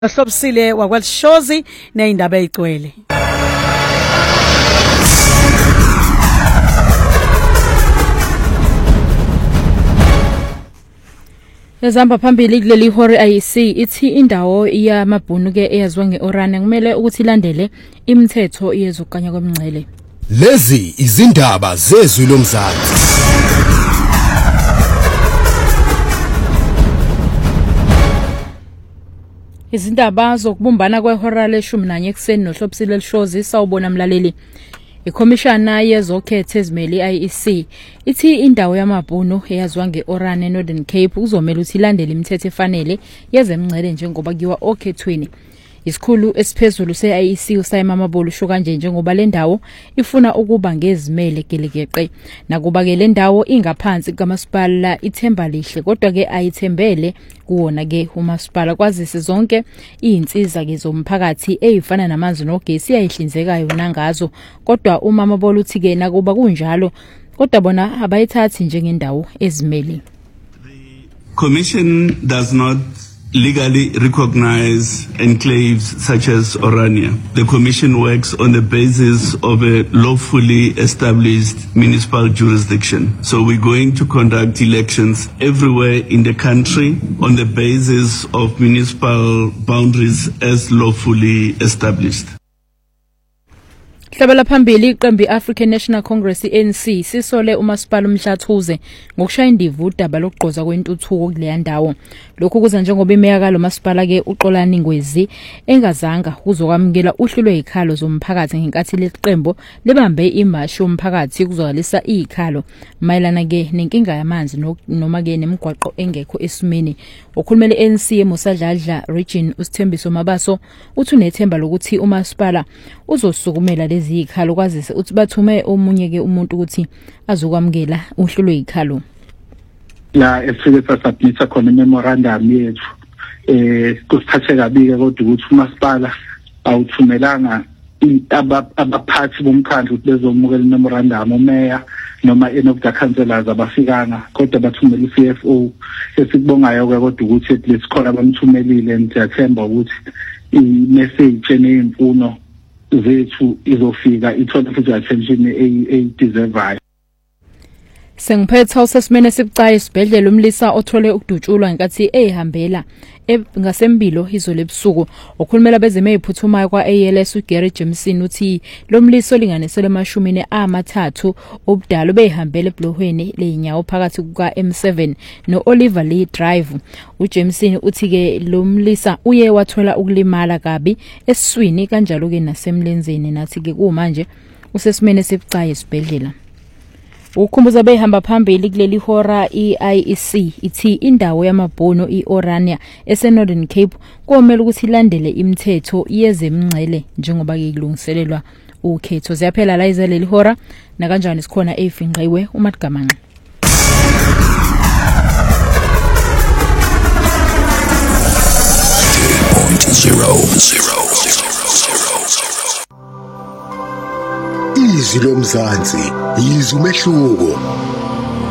Hlobisile wakwalishozi neindaba ezigcwele. Yazamba phambili kuleli hore IEC ithi indawo yamabhunu ke eyaziwa ngeOrania kumele ukuthi ilandele imithetho yezokanya kwemingcele. Lezi izindaba zezwi lomzansi. Izindaba zokubumbana kwehora le-11 ekseni noHlobisile Lishozi sawubona mlaleli. Ikhomishana yezokhetho ezimeli IEC ithi indawo yamabhunu eyaziwa ngeOrania Northern Cape uzomela ukuthi ilandele imithetho efanele yezemingcele njengoba kiwa okhethweni. Isikhulu esiphezulu se-IEC uSayima Mabolo usho kanje njengoba le ndawo ifuna ukuba ngezimele gelekeqe nakuba ke le ndawo ingaphansi kamasipala ithemba lihle kodwa ke ayithembele kuwona ke umasipala kwazise zonke izinsiza ke zomphakathi ezifana namanzi nogesi ayihlinzekayo nangazo kodwa uma Mabolo uthi ke nakuba kunjalo kodwa bona abayithathi njengendawo ezimeli. The commission does not legally recognize enclaves such as Orania. The Commission works on the basis of a lawfully established municipal jurisdiction. So we're going to conduct elections everywhere in the country on the basis of municipal boundaries as lawfully established. Hlabela phambili iqembu iAfrican National Congress ANC sisole umasipala uMhlathuze ngokushaya indivu udaba lokugqoza kwentuthuko kuleya ndawo. Lokhu kuza njengoba imeyakalo masipala ke uXolani Ngwezi engazanga kuzokwamukela uhlulwe ikhalo zomphakathi ngenkathi leqembu libambe imashi yomphakathi kuzokalisa ikhalo mayelana ke nenkinga yamanzi noma ke nemigwaqo engekho esimeni. Okhulumele ANC eMosadladla region uSthembiso Mabaso uthi unethemba lokuthi umasipala uzosukumela lezi ikhalo kwazise uthi bathume omunye ke umuntu ukuthi azokwamukela uhlulwe ikhalo. La efike sasubmit khona memorandum yethu kusiphathe kabi ke kodwa ukuthi umasipala awuthumelanga abaphathi bomkhandlu ukuthi bezomukela memorandum umeya noma any of the councillors abafikanga kodwa bathumela iCFO esikubongayo ke kodwa ukuthi lesikhona abamthumelile ngiyathemba ukuthi i-message neimfuno zethu izofika ithola futhi attention eyideservayo. Sengiphetha usesimene sibucayi isibhedlela umlisa othole ukudutshulwa ngenkathi ehambela ngasempilo izolo ebusuku. Okhulumela bezeme eziphuthumayo kwa-ALS uGary Jameson uthi lo mliso linganisele emashumini amathathu obudala behambele eblohweni leinyawo phakathi kuka M7 noOliver Lee Drive. uJameson uthi ke lo mlisa uye wathola ukulimala kabi esiswini kanjalo ke nasemlenzeni nathi ke kumanje usesimene sibucayi isibhedlela. Ukhumbuza behamba phambili kuleli hora iIEC ithi indawo yamabhono iOrania eseNorthern Cape komela ukuthi ilandele imithetho yezemingcele njengoba ke kulungiselelwa ukhetho. Ziyaphela la izeleli hora na kanjani sikhona efinqiwe uMatgamanqa. Izwi lomzansi, izwi umehluko.